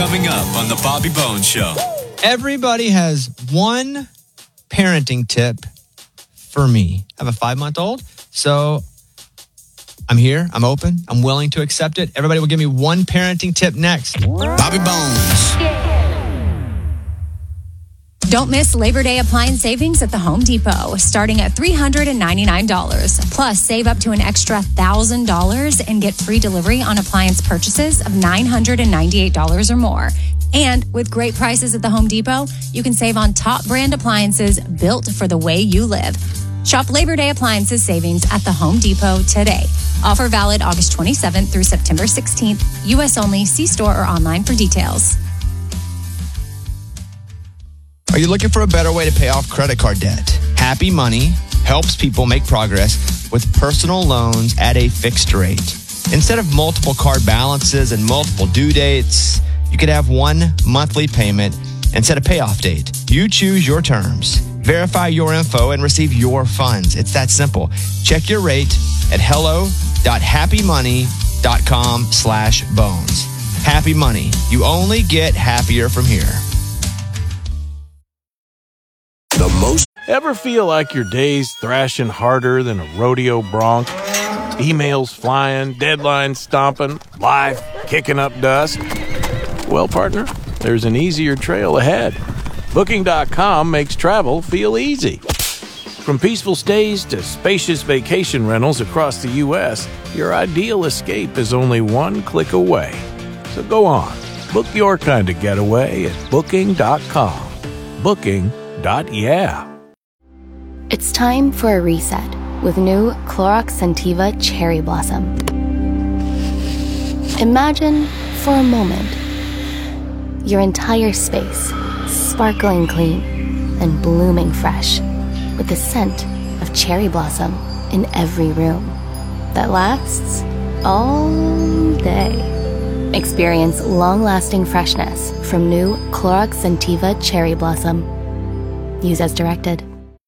coming up on the Bobby Bones Show. Everybody has one parenting tip for me. I have a 5-month-old, so I'm here. I'm open. I'm willing to accept it. Everybody will give me one parenting tip next. Bobby Bones. Don't miss Labor Day appliance savings at the Home Depot, starting at $399. Plus, save up to an extra $1,000 and get free delivery on appliance purchases of $998 or more. And with great prices at the Home Depot, you can save on top brand appliances built for the way you live. Shop Labor Day appliances savings at the Home Depot today. Offer valid August 27th through September 16th. U.S. only. See store or online for details. Are you looking for a better way to pay off credit card debt? Happy Money helps people make progress with personal loans at a fixed rate. Instead of multiple card balances and multiple due dates, you could have one monthly payment and set a payoff date. You choose your terms, verify your info, and receive your funds. It's that simple. Check your rate at hello.happymoney.com/bones. Happy Money. You only get happier from here. Ever feel like your day's thrashing harder than a rodeo bronc? Emails flying, deadlines stomping, life kicking up dust? Well, partner, there's an easier trail ahead. Booking.com makes travel feel easy. From peaceful stays to spacious vacation rentals across the U.S., your ideal escape is only one click away. So go on, book your kind of getaway at Booking.com. Booking.yeah. It's time for a reset with new Clorox Scentiva Cherry Blossom. Imagine, for a moment, your entire space sparkling clean and blooming fresh with the scent of cherry blossom in every room that lasts all day. Experience long-lasting freshness from new Clorox Scentiva Cherry Blossom. Use as directed.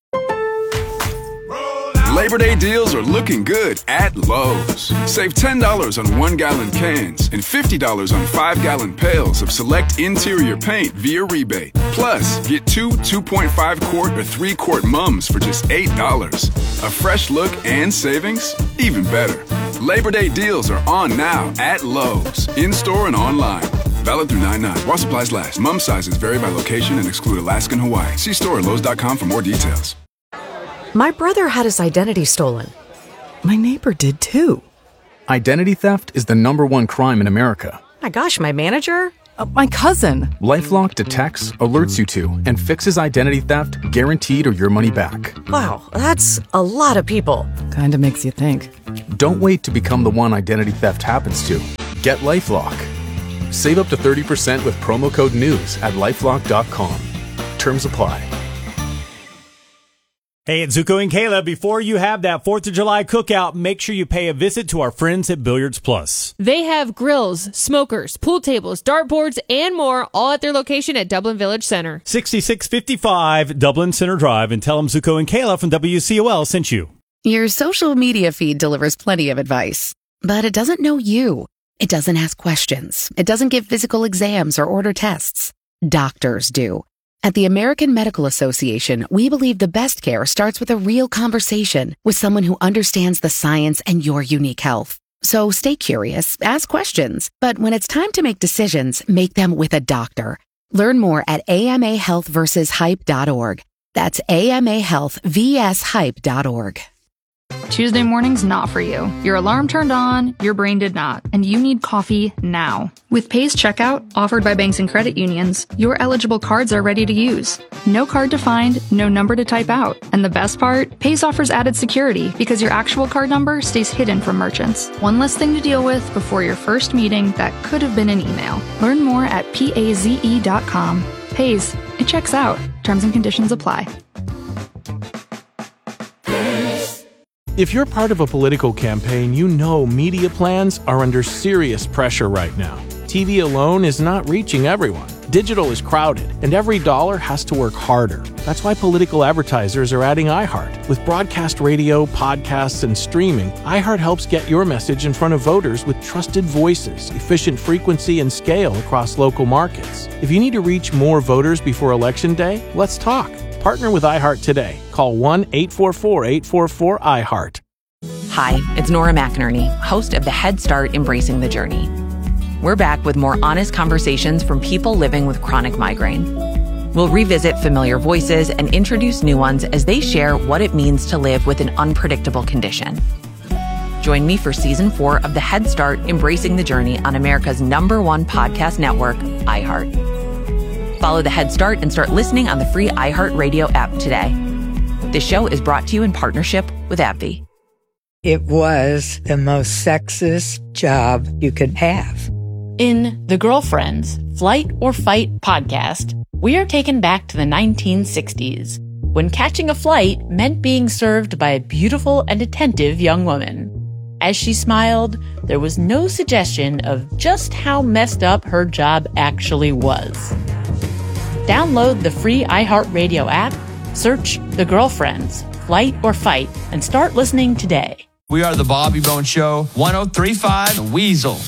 Labor Day deals are looking good at Lowe's. Save $10 on 1-gallon cans and $50 on 5-gallon pails of select interior paint via rebate. Plus, get 2 2.5-quart or 3-quart mums for just $8. A fresh look and savings? Even better. Labor Day deals are on now at Lowe's, in-store and online. Valid through 9/9. While supplies last. Mum sizes vary by location and exclude Alaska and Hawaii. See store at Lowe's.com for more details. My brother had his identity stolen. My neighbor did too. Identity theft is the #1 crime in America. My gosh, my manager? My cousin. LifeLock detects, alerts you to, and fixes identity theft guaranteed or your money back. Wow, that's a lot of people. Kinda makes you think. Don't wait to become the one identity theft happens to. Get LifeLock. Save up to 30% with promo code NEWS at LifeLock.com. Terms apply. Hey, it's Zuko and Kayla. Before you have that 4th of July cookout, make sure you pay a visit to our friends at Billiards Plus. They have grills, smokers, pool tables, dartboards, and more, all at their location at Dublin Village Center. 6655 Dublin Center Drive, and tell them Zuko and Kayla from WCOL sent you. Your social media feed delivers plenty of advice, but it doesn't know you. It doesn't ask questions. It doesn't give physical exams or order tests. Doctors do. At the American Medical Association, we believe the best care starts with a real conversation with someone who understands the science and your unique health. So stay curious, ask questions, but when it's time to make decisions, make them with a doctor. Learn more at amahealthversushype.org. That's amahealthvshype.org. Tuesday morning's not for you. Your alarm turned on, your brain did not, and you need coffee now. With Pace Checkout, offered by banks and credit unions, your eligible cards are ready to use. No card to find, no number to type out. And the best part, Pace offers added security because your actual card number stays hidden from merchants. One less thing to deal with before your first meeting that could have been an email. Learn more at paze.com. Pace, it checks out. Terms and conditions apply. If you're part of a political campaign, you know media plans are under serious pressure right now. TV alone is not reaching everyone. Digital is crowded, and every dollar has to work harder. That's why political advertisers are adding iHeart. With broadcast radio, podcasts, and streaming, iHeart helps get your message in front of voters with trusted voices, efficient frequency, and scale across local markets. If you need to reach more voters before Election Day, let's talk. Partner with iHeart today. Call 1-844-844-iHeart. Hi, it's Nora McInerney, host of the Head Start Embracing the Journey. We're back with more honest conversations from people living with chronic migraine. We'll revisit familiar voices and introduce new ones as they share what it means to live with an unpredictable condition. Join me for Season 4 of the Head Start Embracing the Journey on America's #1 podcast network, iHeart. Follow the Head Start and start listening on the free iHeartRadio app today. This show is brought to you in partnership with AbbVie. It was the most sexist job you could have. In The Girlfriends, Flight or Fight podcast, we are taken back to the 1960s, when catching a flight meant being served by a beautiful and attentive young woman. As she smiled, there was no suggestion of just how messed up her job actually was. Download the free iHeartRadio app, search The Girlfriends, Flight or Fight, and start listening today. We are the Bobby Bone Show, 103.5 The Weasel.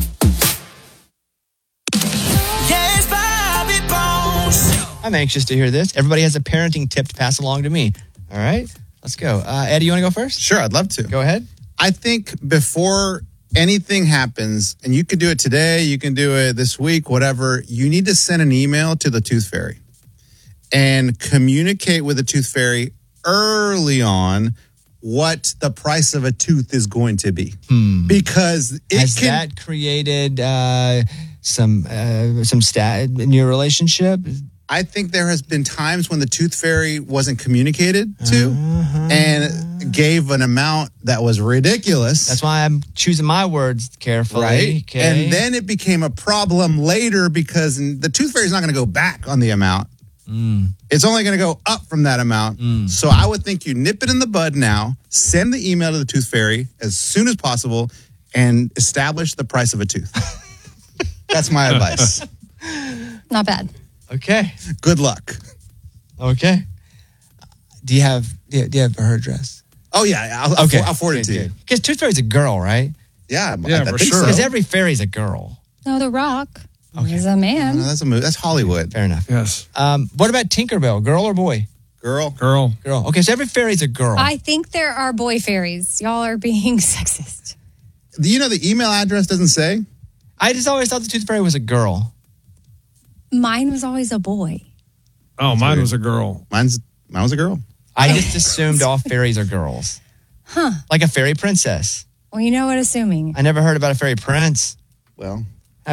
Yes, Bobby Bones. I'm anxious to hear this. Everybody has a parenting tip to pass along to me. All right, let's go. Eddie, you want to go first? Sure, I'd love to. Go ahead. I think before anything happens, and you can do it today, you can do it this week, whatever, you need to send an email to the Tooth Fairy and communicate with the Tooth Fairy early on what the price of a tooth is going to be. Because Has that created some stat in your relationship? I think there has been times when the Tooth Fairy wasn't communicated to and gave an amount that was ridiculous. That's why I'm choosing my words carefully. Right. Okay. And then it became a problem later because the Tooth Fairy is not going to go back on the amount. It's only going to go up from that amount. So I would think you nip it in the bud now, send the email to the Tooth Fairy as soon as possible, and establish the price of a tooth. That's my advice. Not bad. Okay. Good luck. Okay. Do you have her address? Oh, yeah. I'll forward it to you. Because Tooth Fairy's a girl, right? Yeah, for sure. Because every fairy's a girl. No, The Rock is a man. No, that's a movie. That's Hollywood. Fair enough. Yes. What about Tinkerbell? Girl or boy? Girl. Girl. Okay, so every fairy's a girl. I think there are boy fairies. Y'all are being sexist. Do you know the email address doesn't say? I just always thought the Tooth Fairy was a girl. Mine was always a boy. Oh, mine was a girl. Mine was a girl. I just assumed all fairies are girls. Huh. Like a fairy princess. Well, you know what assuming. I never heard about a fairy prince. Well.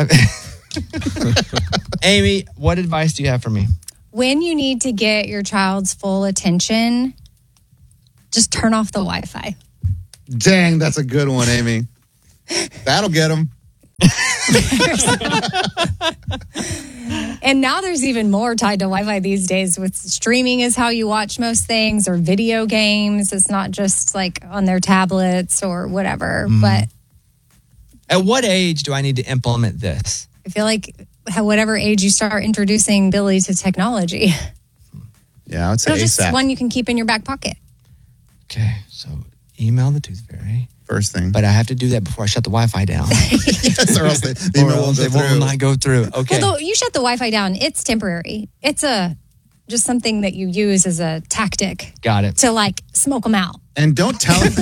Amy, what advice do you have for me? When you need to get your child's full attention, just turn off the Wi-Fi. Dang, that's a good one, Amy. That'll get them. And now there's even more tied to Wi-Fi these days with streaming is how you watch most things, or video games. It's not just like on their tablets or whatever. But at what age do I need to implement this? I feel like whatever age you start introducing Billy to technology. Yeah, I would say just ASAP. one you can keep in your back pocket. Okay, so email the Tooth Fairy. First thing. But I have to do that before I shut the Wi-Fi down. Yes, or else the email will not go through. Okay. Although you shut the Wi-Fi down, it's temporary. It's just something that you use as a tactic. Got it. To like smoke them out. And don't tell them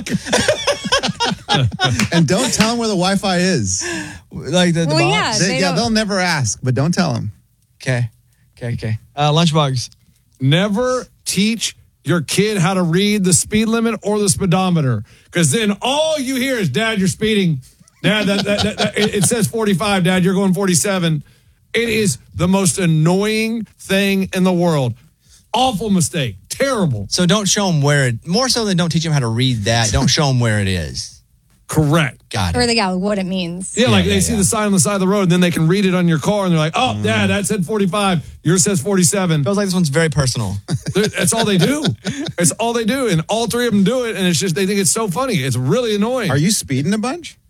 and don't tell them where the Wi-Fi is. Like the Well, box? yeah, They'll never ask, but don't tell them. Okay. Lunchbox. Never teach your kid how to read the speed limit or the speedometer, because then all you hear is, Dad, you're speeding. Dad, it says 45. Dad, you're going 47. It is the most annoying thing in the world. Awful mistake. Terrible. So don't show them more so than don't teach them how to read that. Don't show them where it is. Correct. Got it. Or they got what it means. Yeah, like they see the sign on the side of the road, and then they can read it on your car, and they're like, oh, Dad, that said 45. Yours says 47. Feels like this one's very personal. That's all they do. It's all they do, and all three of them do it, and it's just they think it's so funny. It's really annoying. Are you speeding a bunch?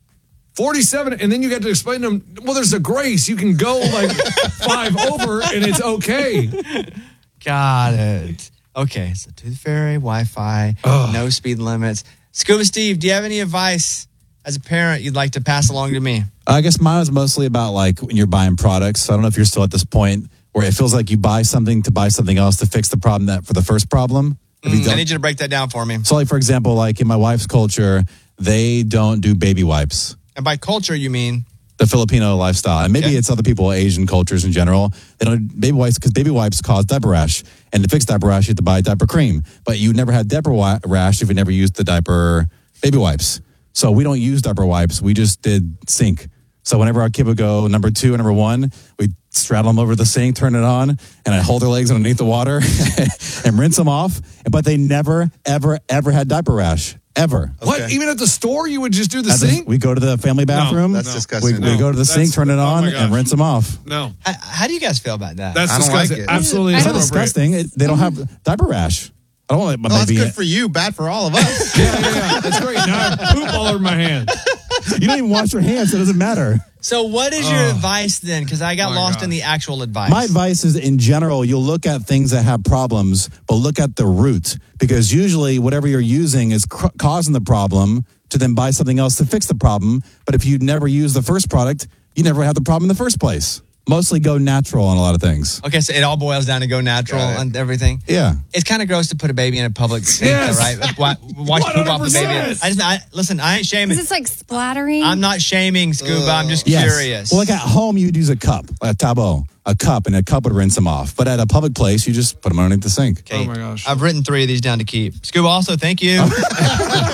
47, and then you got to explain to them, well, there's a grace. You can go like 5 over, and it's okay. Got it. Okay, so Tooth Fairy, Wi-Fi, no speed limits. Scuba Steve, do you have any advice as a parent you'd like to pass along to me? I guess mine was mostly about like when you're buying products. I don't know if you're still at this point where it feels like you buy something to buy something else to fix the problem that for the first problem. I need you to break that down for me. So like, for example, like in my wife's culture, they don't do baby wipes. And by culture, you mean? The Filipino lifestyle. And maybe it's other people, Asian cultures in general. They don't do baby wipes because baby wipes cause diaper rash. And to fix diaper rash, you have to buy diaper cream. But you never had diaper rash if you never used the diaper baby wipes. So we don't use diaper wipes. We just did sink. So whenever our kid would go number 2 and number 1, we'd straddle them over the sink, turn it on, and I'd hold their legs underneath the water and rinse them off. But they never, ever, ever had diaper rash. Ever. What? Even at the store, you would just do the sink? We go to the family bathroom. That's disgusting. We go to the sink, turn it on, and rinse them off. No. How do you guys feel about that? That's I don't disgusting. like it. Absolutely It's not inappropriate. disgusting. They don't have diaper rash. I don't want my That's baby. good for you, bad for all of us. Yeah. That's great. Now I have poop all over my hands. You don't even wash your hands, so it doesn't matter. So what is your advice then? Because I got lost in the actual advice. My advice is, in general, you'll look at things that have problems, but look at the root. Because usually whatever you're using is causing the problem to then buy something else to fix the problem. But if you never use the first product, you never had the problem in the first place. Mostly go natural on a lot of things. Okay, so it all boils down to go natural and everything. Yeah. It's kind of gross to put a baby in a public sink, Yes. though, right? Watch poop off the baby. 100%. Listen, I ain't shaming. Is this like splattering? I'm not shaming, Scuba. I'm just Yes. curious. Well, like at home, you'd use a cup, a tableau, a cup, and a cup would rinse them off. But at a public place, you just put them underneath the sink. Okay. Oh, my gosh. I've written 3 of these down to keep. Scuba, also, thank you.